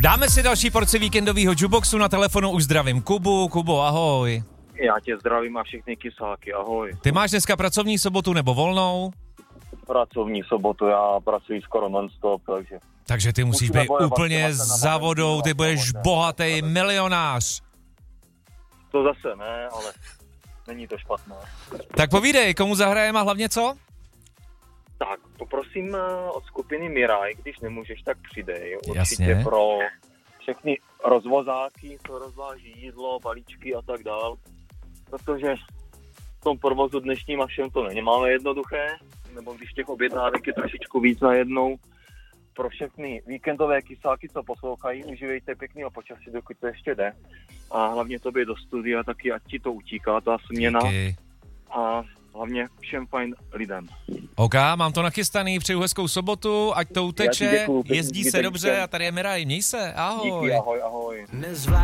Dáme si další porci víkendového jukeboxu, na telefonu už zdravím Kubu. Kubo, ahoj. Já tě zdravím a všechny kysáky, ahoj. Ty máš dneska pracovní sobotu nebo volnou? Pracovní sobotu, já pracuji skoro non-stop, takže... Takže ty musíš být úplně za vodou, ty budeš bohatý milionář. To zase ne, ale není to špatné. Tak povídej, komu zahrajeme a hlavně co? Tak, poprosím od skupiny Miraj, když nemůžeš, tak přidej. Určitě Jasně. Pro všechny rozvozáky, co rozváží jídlo, balíčky a tak dál. Protože v tom provozu dnešním a všem to nemáme jednoduché, nebo když těch objednávek je trošičku víc na jednou. Pro všechny víkendové kysáky, co poslouchají, užívejte pěkného počasí, dokud to ještě jde. A hlavně tobě do studia taky, ať ti to utíká, ta směna. Díky. A hlavně všem fajn lidem. OK, mám to nachystaný, přeju hezkou sobotu, ať to uteče, jezdí se dobře a tady je Miraj, měj se, ahoj. Díky, ahoj, ahoj.